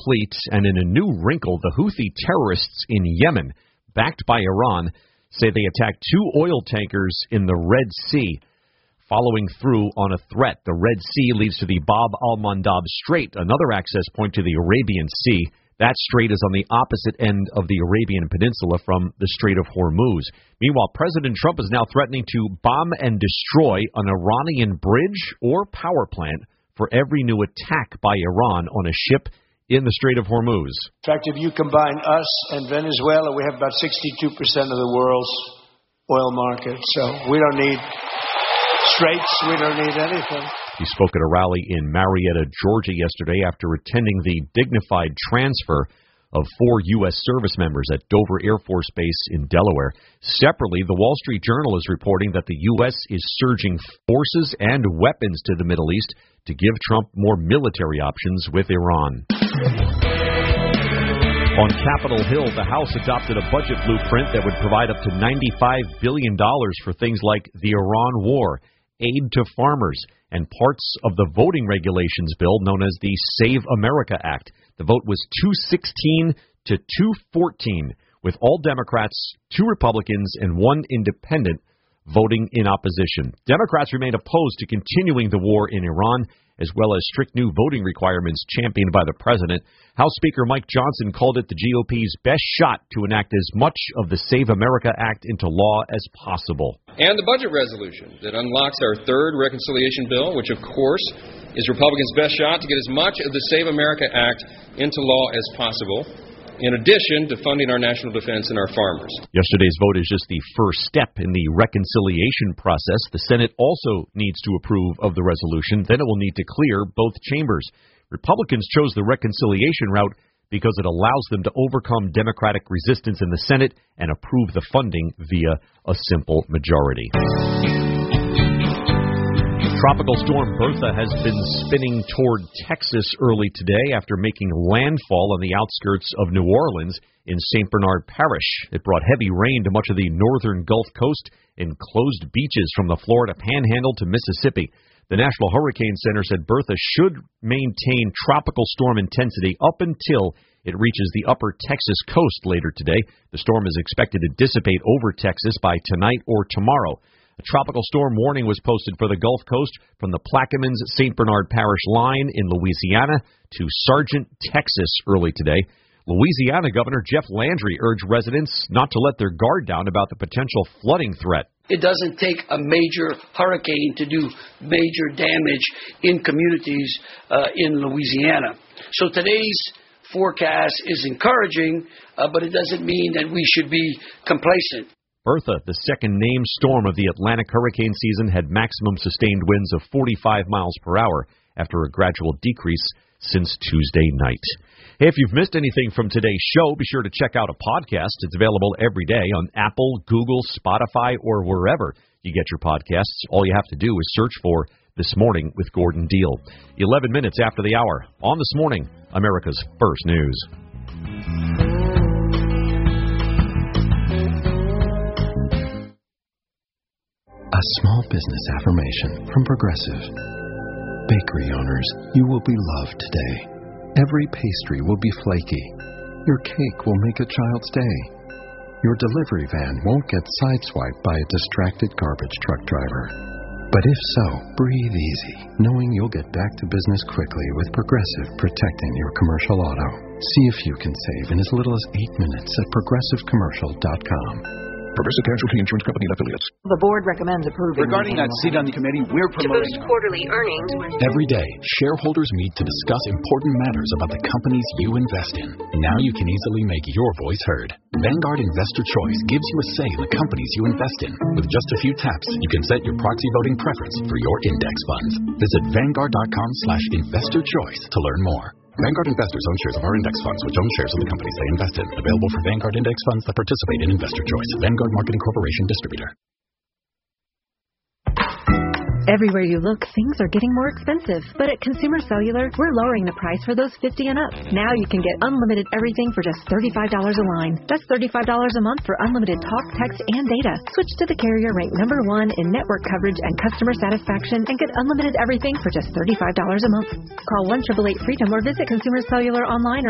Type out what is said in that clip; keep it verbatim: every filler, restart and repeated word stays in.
complete, and in a new wrinkle, the Houthi terrorists in Yemen, backed by Iran, say they attacked two oil tankers in the Red Sea. Following through on a threat, the Red Sea leads to the Bab al-Mandab Strait, another access point to the Arabian Sea. That strait is on the opposite end of the Arabian Peninsula from the Strait of Hormuz. Meanwhile, President Trump is now threatening to bomb and destroy an Iranian bridge or power plant for every new attack by Iran on a ship in the Strait of Hormuz. In fact, if you combine us and Venezuela, we have about sixty-two percent of the world's oil market. So we don't need straits. We don't need anything. He spoke at a rally in Marietta, Georgia yesterday after attending the dignified transfer of four U S service members at Dover Air Force Base in Delaware. Separately, the Wall Street Journal is reporting that the U S is surging forces and weapons to the Middle East to give Trump more military options with Iran. On Capitol Hill, the House adopted a budget blueprint that would provide up to ninety-five billion dollars for things like the Iran war, aid to farmers, and parts of the voting regulations bill known as the Save America Act. The vote was two sixteen to two fourteen, with all Democrats, two Republicans, and one independent voting in opposition. Democrats remain opposed to continuing the war in Iran, as well as strict new voting requirements championed by the president. House Speaker Mike Johnson called it the G O P's best shot to enact as much of the Save America Act into law as possible. And the budget resolution that unlocks our third reconciliation bill, which of course is Republicans' best shot to get as much of the Save America Act into law as possible, in addition to funding our national defense and our farmers. Yesterday's vote is just the first step in the reconciliation process. The Senate also needs to approve of the resolution. Then it will need to clear both chambers. Republicans chose the reconciliation route because it allows them to overcome Democratic resistance in the Senate and approve the funding via a simple majority. Tropical storm Bertha has been spinning toward Texas early today after making landfall on the outskirts of New Orleans in Saint Bernard Parish. It brought heavy rain to much of the northern Gulf Coast and closed beaches from the Florida Panhandle to Mississippi. The National Hurricane Center said Bertha should maintain tropical storm intensity up until it reaches the upper Texas coast later today. The storm is expected to dissipate over Texas by tonight or tomorrow. A tropical storm warning was posted for the Gulf Coast from the Plaquemines Saint Bernard Parish line in Louisiana to Sargent, Texas early today. Louisiana Governor Jeff Landry urged residents not to let their guard down about the potential flooding threat. It doesn't take a major hurricane to do major damage in communities uh, in Louisiana. So today's forecast is encouraging, uh, but it doesn't mean that we should be complacent. Bertha, the second named storm of the Atlantic hurricane season, had maximum sustained winds of forty-five miles per hour after a gradual decrease since Tuesday night. Hey, if you've missed anything from today's show, be sure to check out a podcast. It's available every day on Apple, Google, Spotify, or wherever you get your podcasts. All you have to do is search for This Morning with Gordon Deal. eleven minutes after the hour on This Morning, America's First News. A small business affirmation from Progressive. Bakery owners, you will be loved today. Every pastry will be flaky. Your cake will make a child's day. Your delivery van won't get sideswiped by a distracted garbage truck driver. But if so, breathe easy, knowing you'll get back to business quickly with Progressive protecting your commercial auto. See if you can save in as little as eight minutes at progressive commercial dot com. Progressive Casualty Insurance Company and affiliates. The board recommends approving. Regarding that seat on the committee, we're promoting. To boost quarterly earnings. Every day, shareholders meet to discuss important matters about the companies you invest in. Now you can easily make your voice heard. Vanguard Investor Choice gives you a say in the companies you invest in. With just a few taps, you can set your proxy voting preference for your index funds. Visit vanguard dot com slash investor choice to learn more. Vanguard investors own shares of our index funds, which own shares of the companies they invest in. Available for Vanguard index funds that participate in Investor Choice. Vanguard Marketing Corporation Distributor. Everywhere you look, things are getting more expensive. But at Consumer Cellular, we're lowering the price for those fifty and up. Now you can get unlimited everything for just thirty-five dollars a line. That's thirty-five dollars a month for unlimited talk, text, and data. Switch to the carrier ranked number one in network coverage and customer satisfaction and get unlimited everything for just thirty-five dollars a month. Call one eight eight eight FREEDOM or visit Consumer Cellular online or